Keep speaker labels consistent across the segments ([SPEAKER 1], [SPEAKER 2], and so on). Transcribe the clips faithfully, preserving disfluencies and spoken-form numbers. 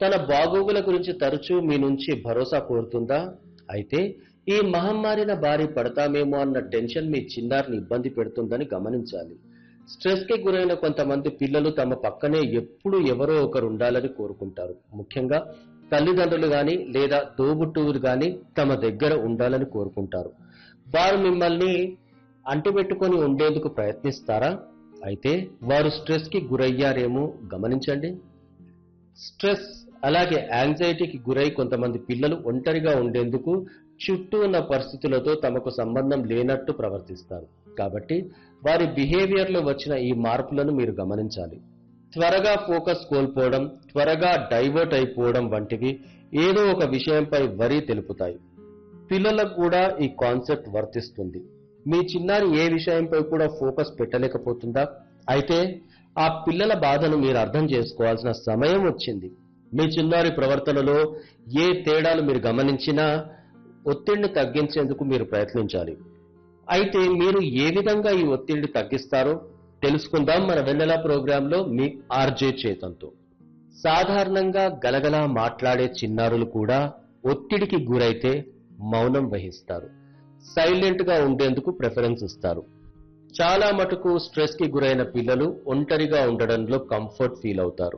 [SPEAKER 1] తన బాగోగుల గురించి తరచూ మీ నుంచి భరోసా కోరుతుందా? అయితే ఈ మహమ్మారిన బారి పడతామేమో అన్న టెన్షన్ మీ చిన్నారిని ఇబ్బంది పెడుతుందని గమనించాలి. స్ట్రెస్ కి గురైన కొంతమంది పిల్లలు తమ పక్కనే ఎప్పుడు ఎవరో ఒకరు ఉండాలని కోరుకుంటారు. ముఖ్యంగా తల్లిదండ్రులు గాని లేదా తోబుట్టువులు గాని తమ దగ్గర ఉండాలని కోరుకుంటారు. వారు మిమ్మల్ని అంటిపెట్టుకొని ఉండేందుకు ప్రయత్నిస్తారా? అయితే వారు స్ట్రెస్ కి గురయ్యారేమో గమనించండి. స్ట్రెస్ అలాగే యాంగ్జైటీకి గురై కొంతమంది పిల్లలు ఒంటరిగా ఉండేందుకు చుట్టూ ఉన్న పరిస్థితులతో తమకు సంబంధం లేనట్టు ప్రవర్తిస్తారు. కాబట్టి వారి బిహేవియర్ లో వచ్చిన ఈ మార్పులను మీరు గమనించాలి. త్వరగా ఫోకస్ కోల్పోవడం, త్వరగా డైవర్ట్ అయిపోవడం వంటివి ఏదో ఒక విషయంపై వరి తెలుపుతాయి. పిల్లలకు కూడా ఈ కాన్సెప్ట్ వర్తిస్తుంది. మీ చిన్నారి ఏ విషయంపై కూడా ఫోకస్ పెట్టలేకపోతుందా? అయితే ఆ పిల్లల బాధను మీరు అర్థం చేసుకోవాల్సిన సమయం వచ్చింది. మీ చిన్నారి ప్రవర్తనలో ఏ తేడాలు మీరు గమనించినా ఒత్తిడిని తగ్గించేందుకు మీరు ప్రయత్నించాలి. అయితే మీరు ఏ విధంగా ఈ ఒత్తిడిని తగ్గిస్తారో తెలుసుకుందాం మన వెన్నెల ప్రోగ్రాంలో మీ ఆర్జే చేతంతో. సాధారణంగా గలగలా మాట్లాడే చిన్నారులు కూడా ఒత్తిడికి గురైతే మౌనం వహిస్తారు. సైలెంట్ గా ఉండేందుకు ప్రిఫరెన్స్ ఇస్తారు. చాలా మటుకు స్ట్రెస్ కి గురైన పిల్లలు ఒంటరిగా ఉండడంలో కంఫర్ట్ ఫీల్ అవుతారు.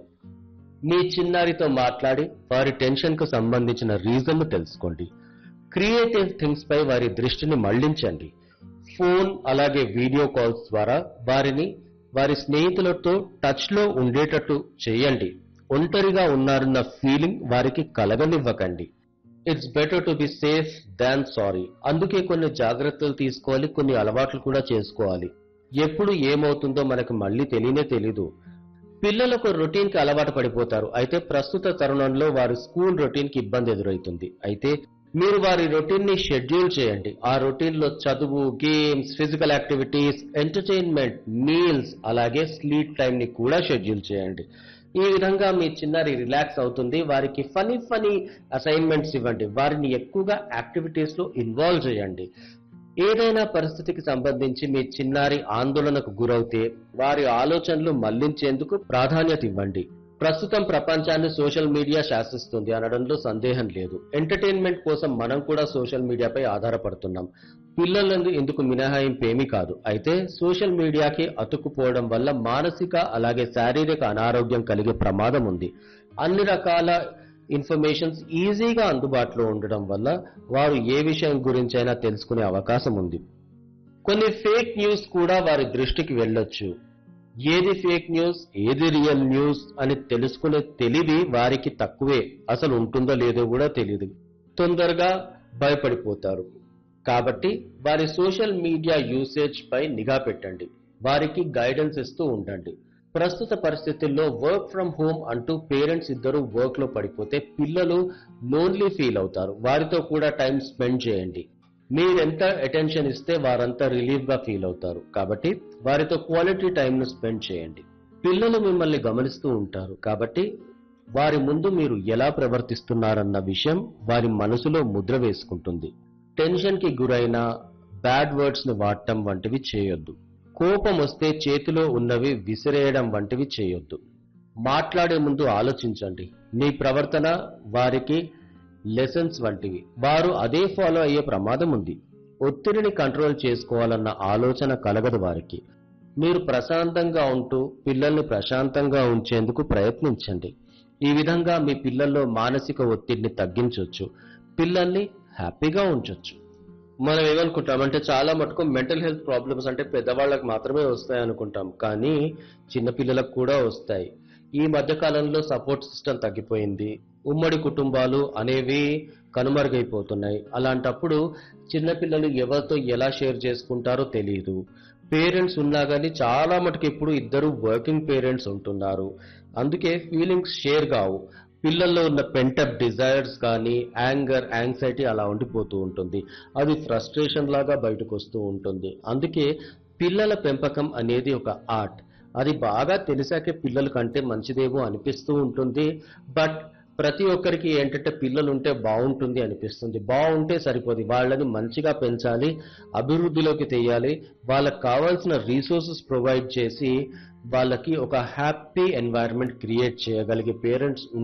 [SPEAKER 1] మీ చిన్నారితో మాట్లాడి వారి టెన్షన్ కు సంబంధించిన రీజన్ ను తెలుసుకోండి. క్రియేటివ్ థింగ్స్ పై వారి దృష్టిని మళ్లించండి. ఫోన్ అలాగే వీడియో కాల్స్ ద్వారా వారిని వారి స్నేహితులతో టచ్ లో ఉండేటట్టు చేయండి. ఒంటరిగా ఉన్నారన్న ఫీలింగ్ వారికి కలగనివ్వకండి. It's better to be safe than sorry. అందుకే కొన్ని జాగ్రత్తలు తీసుకోవాలి, కొన్ని అలవాట్లు కూడా చేసుకోవాలి. ఎప్పుడు ఏమవుతుందో మనకు మళ్ళీ తెలియనే తెలీదు. పిల్లలకు రొటీన్ కి అలవాటు పడిపోతారు. అయితే ప్రస్తుత తరుణంలో వారి స్కూల్ రొటీన్ కి ఇబ్బంది ఎదురవుతుంది. అయితే మీరు వారి రొటీన్ ని షెడ్యూల్ చేయండి. ఆ రొటీన్ లో చదువు, games, physical activities, entertainment, meals అలాగే స్లీప్ టైం ని కూడా షెడ్యూల్ చేయండి. ఈ విధంగా మీ చిన్నారి రిలాక్స్ అవుతుంది. వారికి ఫనీ ఫనీ అసైన్మెంట్స్ ఇవ్వండి. వారిని ఎక్కువగా యాక్టివిటీస్ లో ఇన్వాల్వ్ చేయండి. ఏదైనా పరిస్థితికి సంబంధించి మీ చిన్నారి ఆందోళనకు గురవుతే వారి ఆలోచనలు మళ్లించేందుకు ప్రాధాన్యత ఇవ్వండి. ప్రస్తుతం ప్రపంచాన్ని సోషల్ మీడియా శాసిస్తుంది అనడంలో సందేహం లేదు. ఎంటర్టైన్మెంట్ కోసం మనం కూడా సోషల్ మీడియాపై ఆధారపడుతున్నాం. పిల్లలందు ఇందుకు మినహాయింపు ఏమీ కాదు. అయితే సోషల్ మీడియాకి అతుక్కుపోవడం వల్ల మానసిక అలాగే శారీరక అనారోగ్యం కలిగే ప్రమాదం ఉంది. అన్ని రకాల ఇన్ఫర్మేషన్స్ ఈజీగా అందుబాటులో ఉండడం వల్ల వారు ఏ విషయం గురించైనా తెలుసుకునే అవకాశం ఉంది. కొన్ని ఫేక్ న్యూస్ కూడా వారి దృష్టికి వెళ్ళొచ్చు. ఏది ఫేక్ న్యూస్, ఏది రియల్ న్యూస్ అని తెలుసుకునే తెలివి వారికి తక్కువే. అసలు ఉంటుందో లేదో కూడా తెలియదు. తొందరగా భయపడిపోతారు. కాబట్టి వారి సోషల్ మీడియా యూసేజ్ పై నిఘా పెట్టండి. వారికి గైడెన్స్ ఇస్తూ ఉండండి. ప్రస్తుత పరిస్థితుల్లో వర్క్ ఫ్రం హోమ్ అంటూ పేరెంట్స్ ఇద్దరు వర్క్ లో పడిపోతే పిల్లలు లోన్లీ ఫీల్ అవుతారు. వారితో కూడా టైం స్పెండ్ చేయండి. మీరెంత అటెన్షన్ ఇస్తే వారంతా రిలీఫ్ గా ఫీల్ అవుతారు. కాబట్టి వారితో క్వాలిటీ టైం ను స్పెండ్ చేయండి. పిల్లలు మిమ్మల్ని గమనిస్తూ ఉంటారు. కాబట్టి వారి ముందు మీరు ఎలా ప్రవర్తిస్తున్నారన్న విషయం వారి మనసులో ముద్ర వేసుకుంటుంది. టెన్షన్ కి గురైన బ్యాడ్ వర్డ్స్ ని వాడటం వంటివి చేయొద్దు. కోపం వస్తే చేతిలో ఉన్నవి విసిరేయడం వంటివి చేయొద్దు. మాట్లాడే ముందు ఆలోచించండి. మీ ప్రవర్తన వారికి లెసన్స్ వంటివి. వారు అదే ఫాలో అయ్యే ప్రమాదం ఉంది. ఒత్తిడిని కంట్రోల్ చేసుకోవాలన్న ఆలోచన కలగదు వారికి. మీరు ప్రశాంతంగా ఉంటూ పిల్లల్ని ప్రశాంతంగా ఉంచేందుకు ప్రయత్నించండి. ఈ విధంగా మీ పిల్లల్లో మానసిక ఒత్తిడిని తగ్గించవచ్చు. పిల్లల్ని హ్యాపీగా ఉంచొచ్చు. మనం ఏమనుకుంటామంటే చాలా మటుకు మెంటల్ హెల్త్ ప్రాబ్లమ్స్ అంటే పెద్దవాళ్ళకి మాత్రమే వస్తాయి అనుకుంటాం. కానీ చిన్నపిల్లలకు కూడా వస్తాయి. ఈ మధ్య కాలంలో సపోర్ట్ సిస్టమ్ తగ్గిపోయింది. ఉమ్మడి కుటుంబాలు అనేవి కనుమరుగైపోతున్నాయి. అలాంటప్పుడు చిన్నపిల్లలు ఎవరితో ఎలా షేర్ చేసుకుంటారో తెలియదు. పేరెంట్స్ ఉన్నా కానీ చాలా మటుకు ఇప్పుడు ఇద్దరు వర్కింగ్ పేరెంట్స్ ఉంటున్నారు. అందుకే ఫీలింగ్స్ షేర్ కావు. పిల్లల్లో ఉన్న పెంటప్ డిజైర్స్ కానీ యాంగర్, యాంగ్జైటీ అలా ఉండిపోతూ ఉంటుంది. అది ఫ్రస్ట్రేషన్ లాగా బయటకు వస్తూ ఉంటుంది. అందుకే పిల్లల పెంపకం అనేది ఒక ఆర్ట్. అది బాగా తెలిసాకే పిల్లల కంటే మంచిదేమో అనిపిస్తూ ఉంటుంది. బట్ ప్రతి ఒక్కరికి ఏంటంటే పిల్లలు ఉంటే బాగుంటుంది అనిపిస్తుంది. బాగుంటే సరిపోదు. వాళ్ళని మంచిగా పెంచాలి, అభివృద్ధిలోకి తెయాలి. వాళ్ళకి కావాల్సిన రీసోర్సెస్ ప్రొవైడ్ చేసి వాళ్ళకి ఒక హ్యాపీ ఎన్వైరన్మెంట్ క్రియేట్ చేయగలిగే పేరెంట్స్